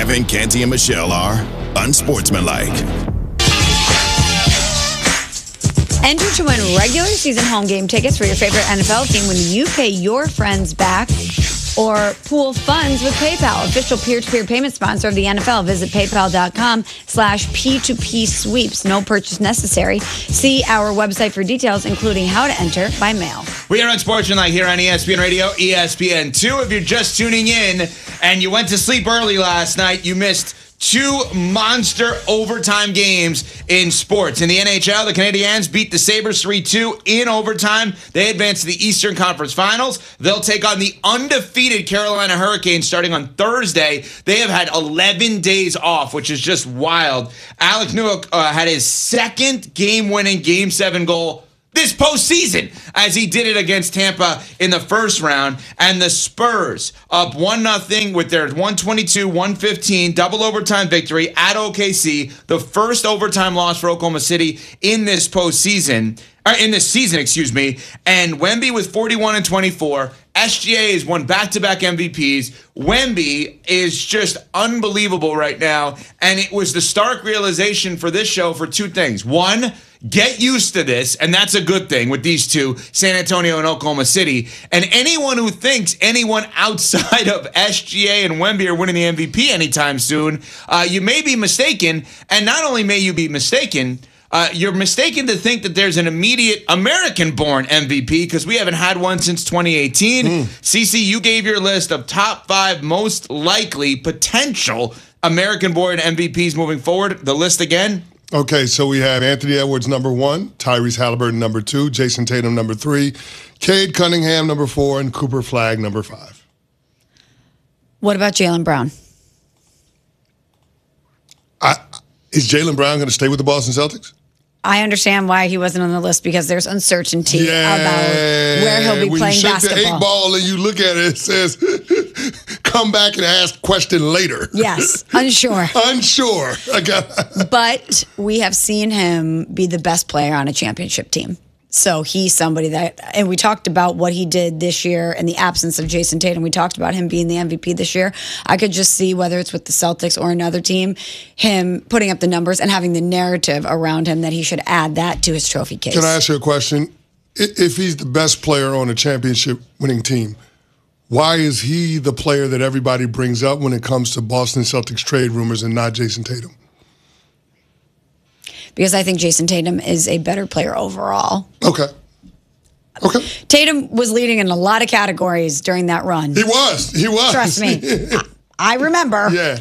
Evan, Canty, and Michelle are unsportsmanlike. Enter to win regular season home game tickets for your favorite NFL team when you pay your friends back or pool funds with PayPal, official peer-to-peer payment sponsor of the NFL. Visit paypal.com/P2P sweeps. No purchase necessary. See our website for details, including how to enter by mail. We are Unsportsmanlike here on ESPN Radio, ESPN2. If you're just tuning in and you went to sleep early last night, you missed two monster overtime games in sports. In the NHL, the Canadiens beat the Sabres 3-2 in overtime. They advance to the Eastern Conference Finals. They'll take on the undefeated Carolina Hurricanes starting on Thursday. They have had 11 days off, which is just wild. Alec Newhook had his second game-winning Game 7 goal this postseason, as he did it against Tampa in the first round. And the Spurs up 1-0 with their 122-115 double overtime victory at OKC, the first overtime loss for Oklahoma City in this postseason, or in this season, excuse me. And Wemby with 41 and 24. SGA has won back-to-back MVPs. Wemby is just unbelievable right now. And it was the stark realization for this show for two things. One, get used to this, and that's a good thing with these two, San Antonio and Oklahoma City. And anyone who thinks anyone outside of SGA and Wemby are winning the MVP anytime soon, you may be mistaken. And not only may you be mistaken, you're mistaken to think that there's an immediate American-born MVP, because we haven't had one since 2018. CC, you gave your list of top 5 most likely potential American-born MVPs moving forward. The list again? Okay, so we have Anthony Edwards, number 1, Tyrese Halliburton, number 2, Jason Tatum, number 3, Cade Cunningham, number 4, and Cooper Flagg, number 5. What about Jaylen Brown? Is Jaylen Brown going to stay with the Boston Celtics? I understand why he wasn't on the list, because there's uncertainty about where he'll be playing basketball. When you shake the 8 ball and you look at it, it says, come back and ask question later. Yes, unsure. Unsure. But we have seen him be the best player on a championship team. So he's somebody that, and we talked about what he did this year in the absence of Jason Tatum. We talked about him being the MVP this year. I could just see, whether it's with the Celtics or another team, him putting up the numbers and having the narrative around him that he should add that to his trophy case. Can I ask you a question? If he's the best player on a championship winning team, why is he the player that everybody brings up when it comes to Boston Celtics trade rumors and not Jason Tatum? Because I think Jason Tatum is a better player overall. Okay. Tatum was leading in a lot of categories during that run. He was. Trust me. I remember. Yeah.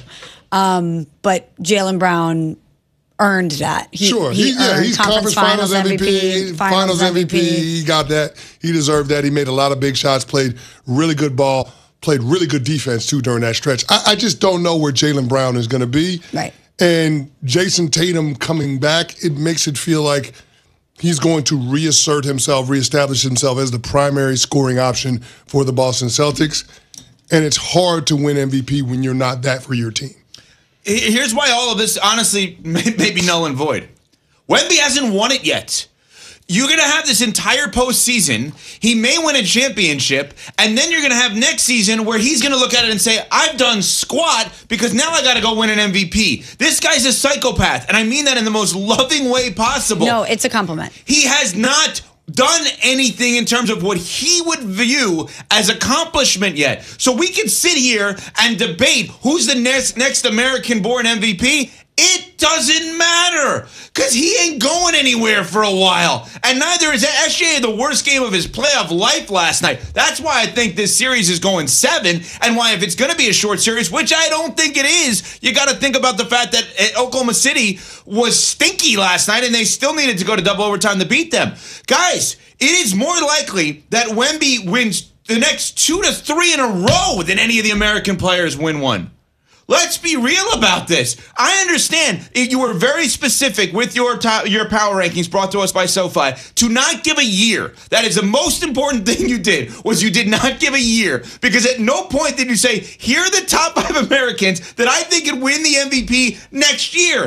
But Jaylen Brown earned that. He's conference finals MVP, finals MVP. He got that. He deserved that. He made a lot of big shots, played really good ball, played really good defense, too, during that stretch. I just don't know where Jaylen Brown is going to be. Right. And Jason Tatum coming back, it makes it feel like he's going to reassert himself, reestablish himself as the primary scoring option for the Boston Celtics. And it's hard to win MVP when you're not that for your team. Here's why all of this, honestly, may be null and void. Wemby hasn't won it yet. You're going to have this entire postseason. He may win a championship, and then you're going to have next season where he's going to look at it and say, I've done squat because now I got to go win an MVP. This guy's a psychopath, and I mean that in the most loving way possible. No, it's a compliment. He has not done anything in terms of what he would view as accomplishment yet. So we can sit here and debate who's the next American-born MVP. It doesn't matter, because he ain't going anywhere for a while. And neither is SGA, the worst game of his playoff life last night. That's why I think this series is going 7, and why, if it's going to be a short series, which I don't think it is, you got to think about the fact that Oklahoma City was stinky last night, and they still needed to go to double overtime to beat them. Guys, it is more likely that Wemby wins the next 2 to 3 in a row than any of the American players win one. Let's be real about this. I understand you were very specific with your power rankings brought to us by SoFi to not give a year. That is the most important thing you did, was you did not give a year. Because at no point did you say, here are the top 5 Americans that I think could win the MVP next year.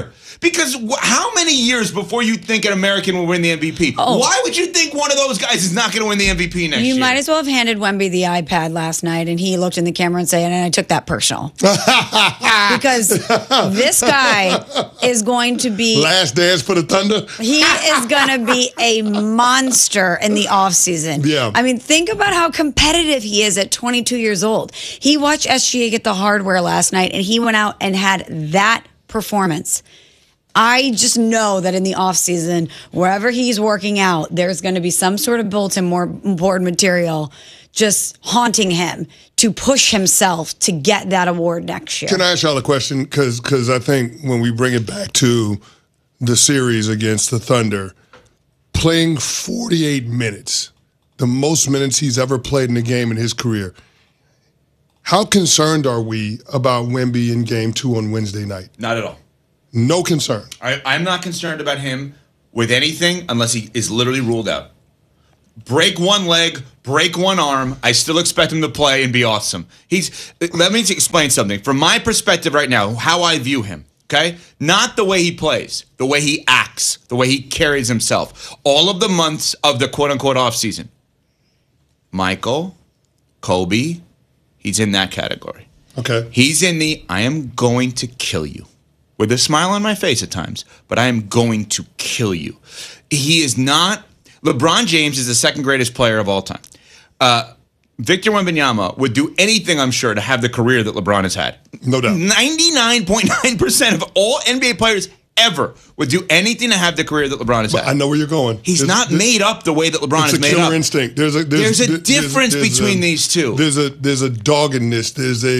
Because how many years before you think an American will win the MVP? Oh. Why would you think one of those guys is not going to win the MVP next year? You might as well have handed Wemby the iPad last night, and he looked in the camera and said, and I took that personal. Because this guy is going to be... Last dance for the Thunder? He is going to be a monster in the offseason. Yeah. I mean, think about how competitive he is at 22 years old. He watched SGA get the hardware last night, and he went out and had that performance. I just know that in the offseason, wherever he's working out, there's going to be some sort of bulletin board material just haunting him to push himself to get that award next year. Can I ask y'all a question? Because I think when we bring it back to the series against the Thunder, playing 48 minutes, the most minutes he's ever played in a game in his career, how concerned are we about Wemby in Game 2 on Wednesday night? Not at all. No concern. I'm not concerned about him with anything unless he is literally ruled out. Break one leg, break one arm. I still expect him to play and be awesome. Let me explain something. From my perspective right now, how I view him, okay? Not the way he plays, the way he acts, the way he carries himself. All of the months of the quote-unquote offseason. Michael, Kobe, he's in that category. Okay. He's in the, I am going to kill you. With a smile on my face at times, but I am going to kill you. He is not... LeBron James is the second greatest player of all time. Victor Wembanyama would do anything, I'm sure, to have the career that LeBron has had. No doubt. 99.9% of all NBA players ever would do anything to have the career that LeBron has had. I know where you're going. He's not made up the way that LeBron is made up. It's a killer instinct. There's a difference between these two. There's a doggedness.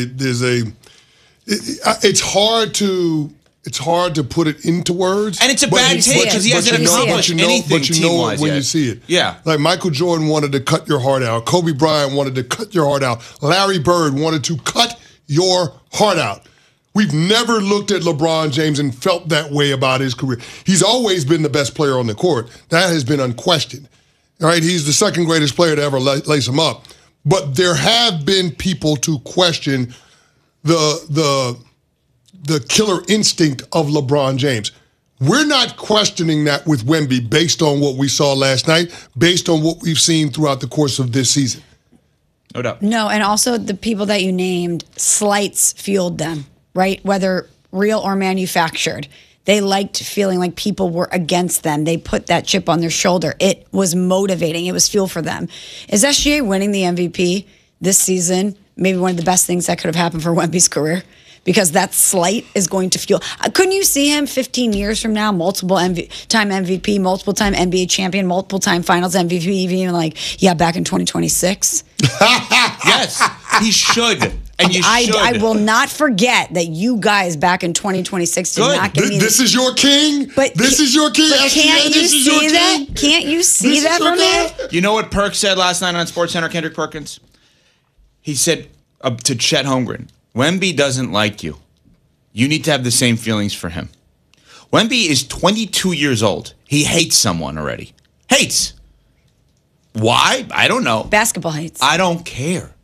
It's hard to put it into words. And it's a bad take because he hasn't accomplished anything But you know it when you see it. Yeah. Like Michael Jordan wanted to cut your heart out. Kobe Bryant wanted to cut your heart out. Larry Bird wanted to cut your heart out. We've never looked at LeBron James and felt that way about his career. He's always been the best player on the court. That has been unquestioned. All right, he's the second greatest player to ever lace him up. But there have been people to question the killer instinct of LeBron James. We're not questioning that with Wemby based on what we saw last night, based on what we've seen throughout the course of this season. No doubt. No, and also the people that you named, slights fueled them, right? Whether real or manufactured. They liked feeling like people were against them. They put that chip on their shoulder. It was motivating. It was fuel for them. Is SGA winning the MVP this season maybe one of the best things that could have happened for Wemby's career? Because that slight is going to fuel. Couldn't you see him 15 years from now, multiple time MVP, multiple time NBA champion, multiple time Finals MVP, even like, back in 2026? Yes, he should. And you should. I will not forget that you guys back in 2026 did not give me this is your king. This is your king. But can't you see that? Can't you see that from him? You know what Perk said last night on SportsCenter, Kendrick Perkins? He said to Chet Holmgren, Wemby doesn't like you. You need to have the same feelings for him. Wemby is 22 years old. He hates someone already. Hates. Why? I don't know. Basketball hates. I don't care.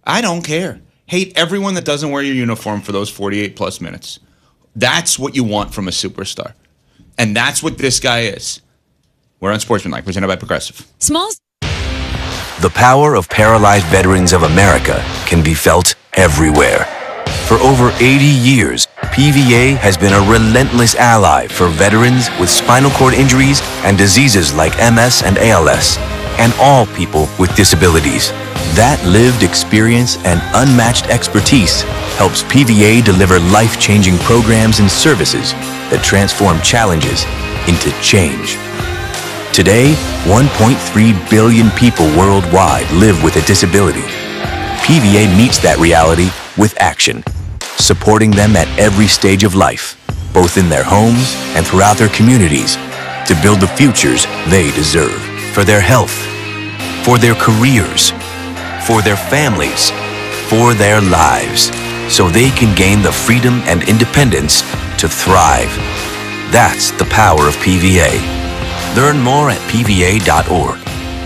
Hate everyone that doesn't wear your uniform for those 48 plus minutes. That's what you want from a superstar. And that's what this guy is. We're on Sportsmanlike, presented by Progressive. Smalls. The power of paralyzed veterans of America can be felt everywhere. For over 80 years, PVA has been a relentless ally for veterans with spinal cord injuries and diseases like MS and ALS, and all people with disabilities. That lived experience and unmatched expertise helps PVA deliver life-changing programs and services that transform challenges into change. Today, 1.3 billion people worldwide live with a disability. PVA meets that reality with action, supporting them at every stage of life, both in their homes and throughout their communities, to build the futures they deserve for their health, for their careers, for their families, for their lives, so they can gain the freedom and independence to thrive. That's the power of PVA. Learn more at pva.org.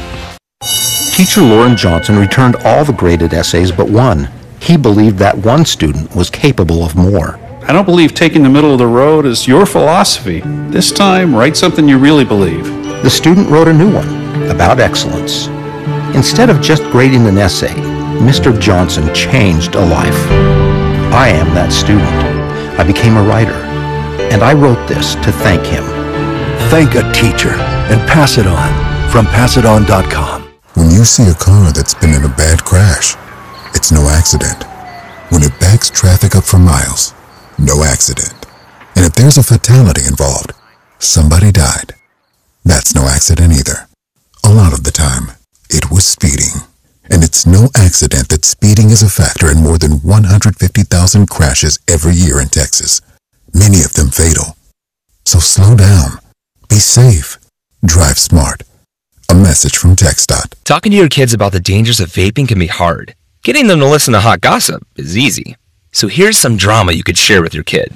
Teacher Lauren Johnson returned all the graded essays but one. He believed that one student was capable of more. I don't believe taking the middle of the road is your philosophy. This time, write something you really believe. The student wrote a new one about excellence. Instead of just grading an essay, Mr. Johnson changed a life. I am that student. I became a writer, and I wrote this to thank him. Thank a teacher and pass it on from passiton.com. When you see a car that's been in a bad crash, it's no accident. When it backs traffic up for miles, no accident. And if there's a fatality involved, somebody died, that's no accident either. A lot of the time, it was speeding. And it's no accident that speeding is a factor in more than 150,000 crashes every year in Texas, many of them fatal. So slow down, be safe, drive smart. A message from TxDOT. Talking to your kids about the dangers of vaping can be hard. Getting them to listen to hot gossip is easy. So here's some drama you could share with your kid.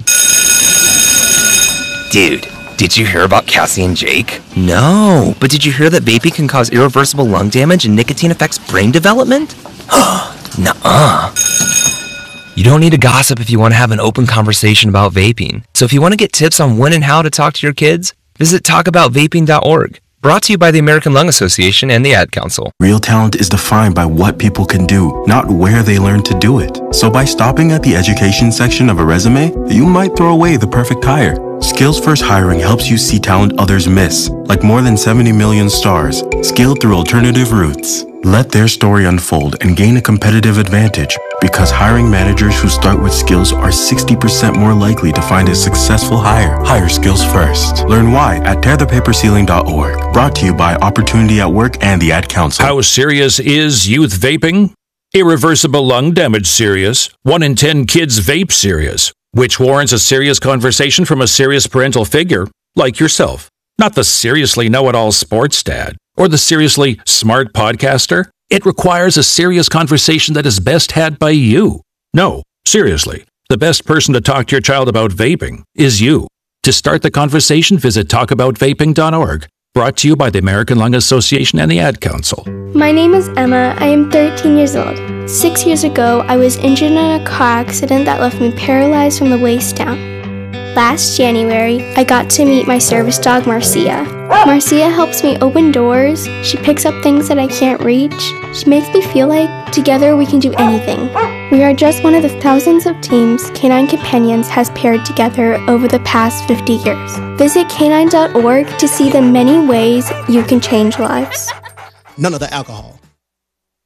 Dude, did you hear about Cassie and Jake? No, but did you hear that vaping can cause irreversible lung damage and nicotine affects brain development? Nuh-uh. You don't need to gossip if you want to have an open conversation about vaping. So if you want to get tips on when and how to talk to your kids, visit talkaboutvaping.org. Brought to you by the American Lung Association and the Ad Council. Real talent is defined by what people can do, not where they learn to do it. So by stopping at the education section of a resume, you might throw away the perfect hire. Skills First Hiring helps you see talent others miss, like more than 70 million stars, skilled through alternative routes. Let their story unfold and gain a competitive advantage, because hiring managers who start with skills are 60% more likely to find a successful hire. Hire skills first. Learn why at tearthepaperceiling.org. Brought to you by Opportunity at Work and the Ad Council. How serious is youth vaping? Irreversible lung damage serious. 1 in 10 kids vape serious, which warrants a serious conversation from a serious parental figure like yourself. Not the seriously know-it-all sports dad or the seriously smart podcaster. It requires a serious conversation that is best had by you. No, seriously, the best person to talk to your child about vaping is you. To start the conversation, visit talkaboutvaping.org. Brought to you by the American Lung Association and the Ad Council. My name is Emma. I am 13 years old. 6 years ago, I was injured in a car accident that left me paralyzed from the waist down. Last January, I got to meet my service dog, Marcia. Marcia helps me open doors. She picks up things that I can't reach. She makes me feel like together we can do anything. We are just one of the thousands of teams Canine Companions has paired together over the past 50 years. Visit canine.org to see the many ways you can change lives. None of the alcohol.